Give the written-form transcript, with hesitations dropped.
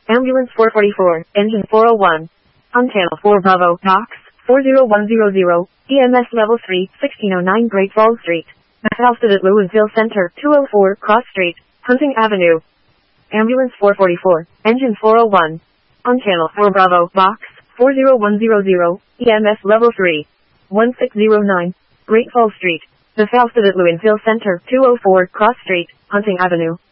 Ambulance 444, engine 401. On channel 4 Bravo, Knox, 40100, EMS level 3, 1609 Great Falls Street. Housed at Louisville Center, 204 Cross Street, Hunting Avenue. Ambulance 444, engine 401. On channel 4 Bravo, Box, 40100, EMS level 3, 1609 Great Falls Street. Housed at Louisville Center, 204 Cross Street, Hunting Avenue.